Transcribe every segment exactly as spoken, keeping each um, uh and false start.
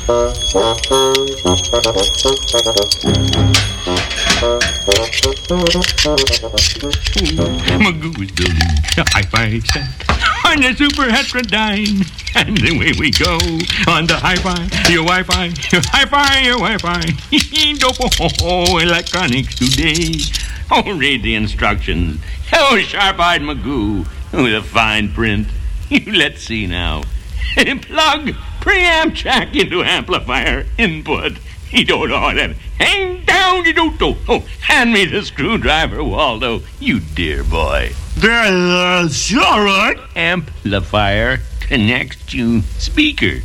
Magoo's building a hi-fi set on the super heterodyne. And away we go on the hi-fi, your Wi-Fi, your hi-fi, your Wi-Fi. Dopo electronics today. Oh, read the instructions. Oh, sharp-eyed Magoo with a fine print. Let's see now. Plug preamp jack into amplifier input. You don't know that. Hang down, you don't know. Oh, hand me the screwdriver, Waldo. You dear boy. Uh, sure, right? Amplifier connects to speaker.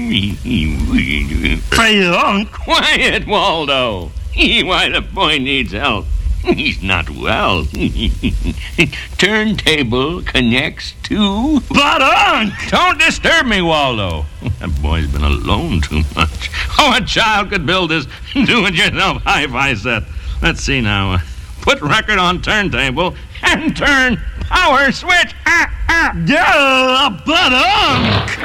Pheonk. Quiet, Waldo. Why, the boy needs help. He's not well. Turntable connects to... Badonk! Don't disturb me, Waldo. That boy's been alone too much. Oh, a child could build this do-it-yourself hi-fi set. Let's see now. Put record on turntable and turn power switch. Ah, ah. Yeah, badonk!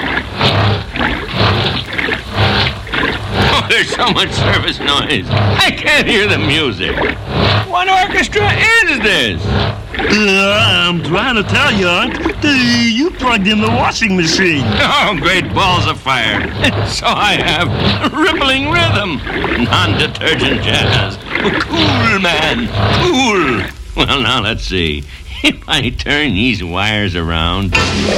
Oh, there's so much service noise. I can't hear the music. What orchestra is this? Uh, I'm trying to tell you, Unc. Uh, you plugged in the washing machine. Oh, great balls of fire. So I have rippling rhythm. Non-detergent jazz. Cool, man. Cool. Well, now let's see. If I turn these wires around...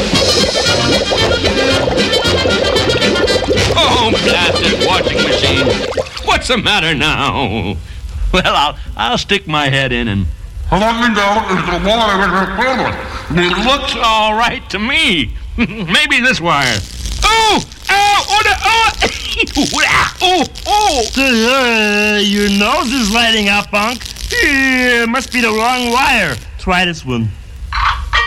Oh, blasted washing machine. What's the matter now? Well, I'll I'll stick my head in and... It looks all right to me. Maybe this wire. Oh! Oh! Oh! The, oh! Oh! Oh! Uh, your nose is lighting up, Unc. Uh, must be the wrong wire. Try this one.